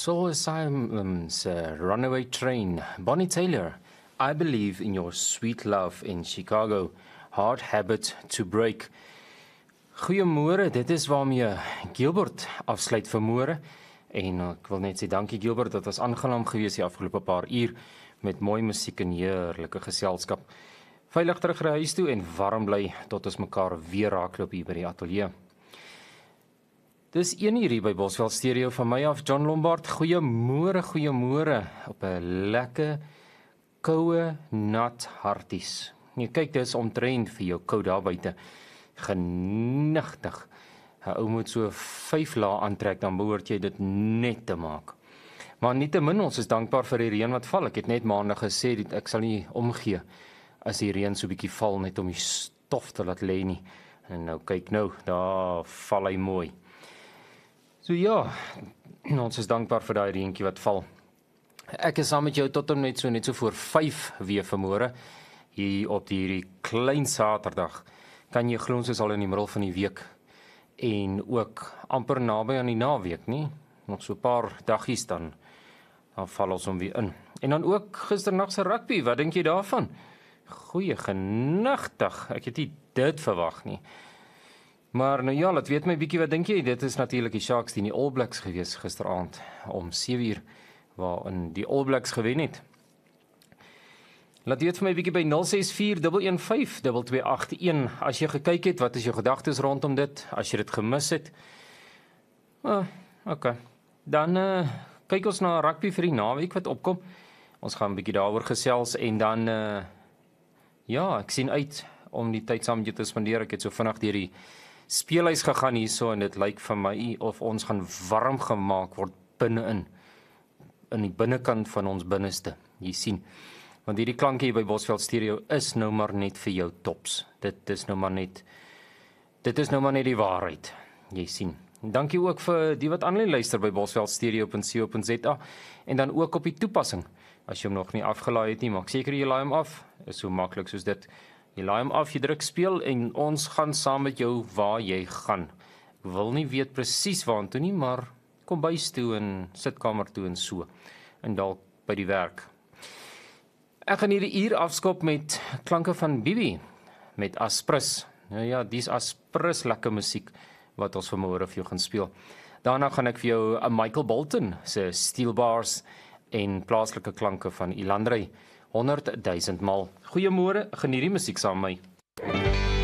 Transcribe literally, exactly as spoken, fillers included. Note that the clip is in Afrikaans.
Soul Asylum's uh, Runaway Train. Bonnie Tyler, I believe in your sweet love in Chicago. Hard habit to break. Goeiemôre, dit is waarmee Gilbert afsluit vir môre. En ek wil net sê dankie Gilbert, dit was aangenaam geweest die afgelope paar uur met mooi musiek en heerlike geselskap. Veilig terug na huis toe en warm bly tot ons mekaar weer raakloop hier by die ateljee. Dis een uur hier by Bosveld Stereo van my af, John Lombard. Goeiemôre, goeiemôre op 'n lekker, koue, nat harties. Nee, kyk, dis omtrent vir jou koud daar buite. Genigtig. 'n Ou moet so vyf lae aantrek, dan behoort jy dit net te maak. Maar nietemin, ons is dankbaar vir die reën wat val. Ek het net maandag gesê, ek sal nie omgee as die reën so bietjie val, net om die stof te laat lê nie. En nou, kyk nou, daar val hy mooi. So ja, ons is dankbaar vir daai reentjie wat val. Ek is saam met jou tot en met so net so voor vyf weer vanmôre, hier op hierdie klein Saterdag. Kan jy glo ons is al in die middel van die week en ook amper naby aan die naweek, nie? Nog so 'n paar daggies dan, dan val ons hom weer in. En dan ook gisternag se rugby, wat dink jy daarvan? Goeie genigtig, ek het nie dit verwag nie. Maar nou ja, laat weet my bietjie, wat dink jy? Dit is natuurlik die Sharks teen die All Blacks gewees gisteraand om sewe uur, waarin die All Blacks gewen het. Laat weet vir my bietjie by nul ses vier een een vyf twee twee agt een. As jy gekyk het, wat is jou gedagtes rondom dit? As jy dit gemis het? Uh, okay. Dan uh, kyk ons na rugby vir die naweek wat opkom. Ons gaan 'n bietjie daaroor gesels en dan uh, ja, ek sien uit om die tyd saam met jou te spandeer. Ek het so vinnig deur die speelhuis gegaan hierso en dit lyk vir my of ons gaan warm gemaak word binne-in, in die binnekant van ons binneste. Jy sien, want hierdie klanke hier by Bosveld Stereo is nou maar net vir jou tops. Dit is nou maar net, dit is nou maar net die waarheid. Jy sien. En dankie ook vir die wat aanlyn luister by bosveld stereo punt co punt za en dan ook op die toepassing. As jy hom nog nie afgelaai het nie, maak seker jy laai hom af. Is so maklik soos dit. Jy laai hom af, jy druk speel en ons gaan saam met jou waar jy gaan. Ek wil nie weet presies waartoe nie, maar kom bys toe en sitkamer toe en so. En dalk by die werk. Ek gaan hierdie uur afskop met klanke van Bibi, met Aspris. Nou ja, dis Aspris lekker musiek wat ons vanmôre vir jou gaan speel. Daarna gaan ek vir jou 'n Michael Bolton se Steel Bars en plaaslike klanke van Ilandrey honderd duisend maal. Goeiemôre, geniet die musiek saam met my.